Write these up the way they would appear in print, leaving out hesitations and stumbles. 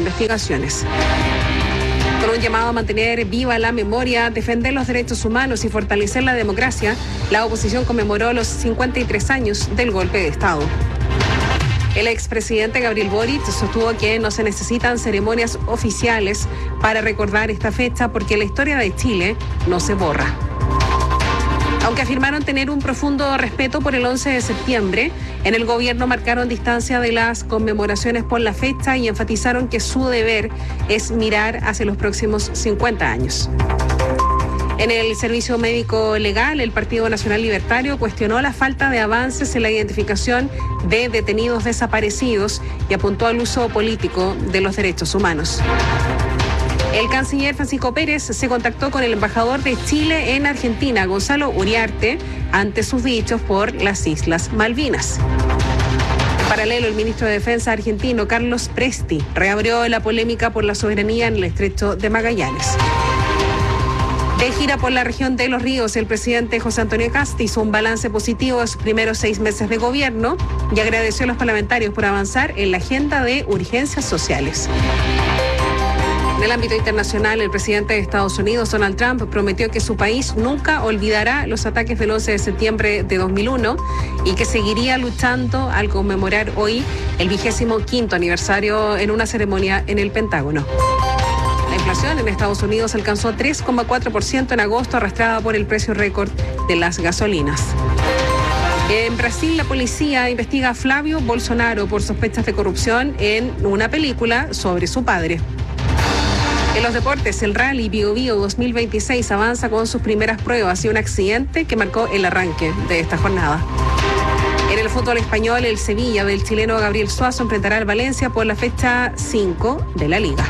Investigaciones. Con un llamado a mantener viva la memoria, defender los derechos humanos y fortalecer la democracia, la oposición conmemoró los 53 años del golpe de Estado. El expresidente Gabriel Boric sostuvo que no se necesitan ceremonias oficiales para recordar esta fecha porque la historia de Chile no se borra. Aunque afirmaron tener un profundo respeto por el 11 de septiembre, en el gobierno marcaron distancia de las conmemoraciones por la fecha y enfatizaron que su deber es mirar hacia los próximos 50 años. En el Servicio Médico Legal, el Partido Nacional Libertario cuestionó la falta de avances en la identificación de detenidos desaparecidos y apuntó al uso político de los derechos humanos. El canciller Francisco Pérez se contactó con el embajador de Chile en Argentina, Gonzalo Uriarte, ante sus dichos por las Islas Malvinas. En paralelo, el ministro de Defensa argentino, Carlos Presti, reabrió la polémica por la soberanía en el Estrecho de Magallanes. De gira por la región de Los Ríos, el presidente José Antonio Kast hizo un balance positivo de sus primeros 6 meses de gobierno y agradeció a los parlamentarios por avanzar en la agenda de urgencias sociales. En el ámbito internacional, el presidente de Estados Unidos, Donald Trump, prometió que su país nunca olvidará los ataques del 11 de septiembre de 2001 y que seguiría luchando al conmemorar hoy el 25º aniversario en una ceremonia en el Pentágono. La inflación en Estados Unidos alcanzó 3,4% en agosto, arrastrada por el precio récord de las gasolinas. En Brasil, la policía investiga a Flavio Bolsonaro por sospechas de corrupción en una película sobre su padre. En los deportes, el Rally Bio Bio 2026 avanza con sus primeras pruebas y un accidente que marcó el arranque de esta jornada. En el fútbol español, el Sevilla del chileno Gabriel Suazo enfrentará al Valencia por la fecha 5 de la Liga.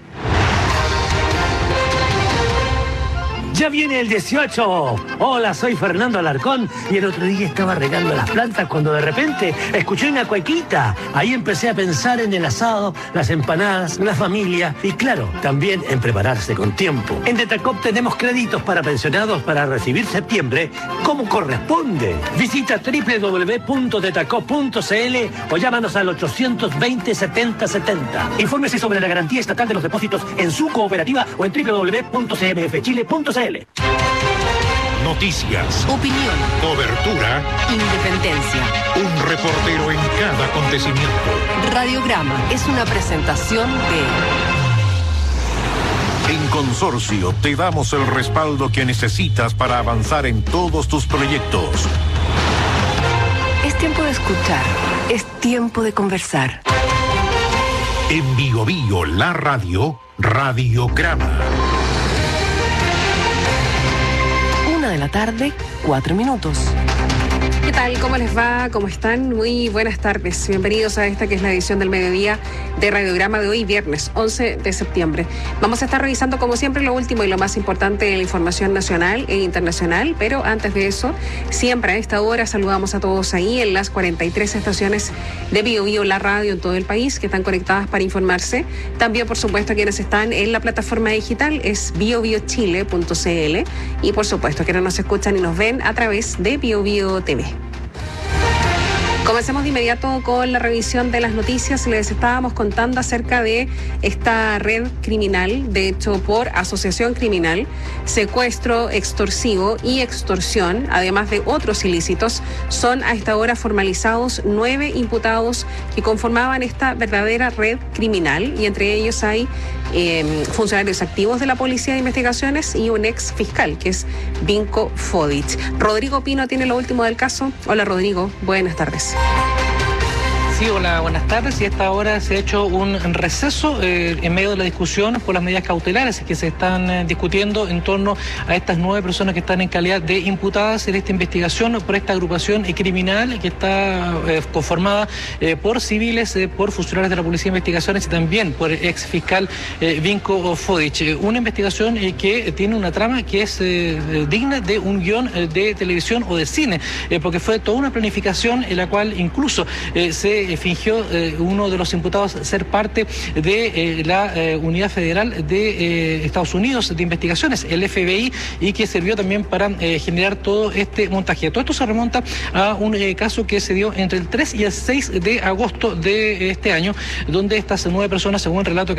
¡Ya viene el 18! Hola, soy Fernando Alarcón y el otro día estaba regando las plantas cuando de repente escuché una cuequita. Ahí empecé a pensar en el asado, las empanadas, la familia y claro, también en prepararse con tiempo. En Detacop tenemos créditos para pensionados para recibir septiembre como corresponde. Visita www.detacop.cl o llámanos al 820-7070. Infórmese sobre la garantía estatal de los depósitos en su cooperativa o en www.cmfchile.cl. Noticias, opinión, cobertura, independencia. un reportero en cada acontecimiento. Radiograma es una presentación de... En Consorcio te damos el respaldo que necesitas para avanzar en todos tus proyectos. Es tiempo de escuchar, es tiempo de conversar. En Bio Bio, la radio, Radiograma. 1:04 p.m. ¿Qué tal? ¿Cómo les va? ¿Cómo están? Muy buenas tardes. Bienvenidos a esta que es la edición del mediodía de Radiograma de hoy, viernes 11 de septiembre. Vamos a estar revisando, como siempre, lo último y lo más importante de la información nacional e internacional, pero antes de eso, siempre a esta hora saludamos a todos ahí en las 43 estaciones de Bio Bio, la radio en todo el país, que están conectadas para informarse. También, por supuesto, a quienes están en la plataforma digital es biobiochile.cl y, por supuesto, quienes nos escuchan y nos ven a través de Bio Bio TV. Comencemos de inmediato con la revisión de las noticias. Les estábamos contando acerca de esta red criminal, de hecho por asociación criminal, secuestro extorsivo y extorsión, además de otros ilícitos. Son a esta hora formalizados 9 imputados que conformaban esta verdadera red criminal y entre ellos hay funcionarios activos de la Policía de Investigaciones y un ex fiscal que es Vinko Fodic. Rodrigo Pino tiene lo último del caso. Hola Rodrigo, buenas tardes. Sí, hola, buenas tardes. Y a esta hora se ha hecho un receso en medio de la discusión por las medidas cautelares que se están discutiendo en torno a estas 9 personas que están en calidad de imputadas en esta investigación por esta agrupación criminal que está conformada por civiles, por funcionarios de la Policía de Investigaciones y también por el ex fiscal Vinko Fodic. Una investigación que tiene una trama que es digna de un guión de televisión o de cine, porque fue toda una planificación en la cual incluso se fingió uno de los imputados ser parte de la Unidad Federal de Estados Unidos de Investigaciones, el FBI, y que sirvió también para generar todo este montaje. Todo esto se remonta a un caso que se dio entre el 3 y el 6 de agosto de este año, donde estas 9 personas, según el relato que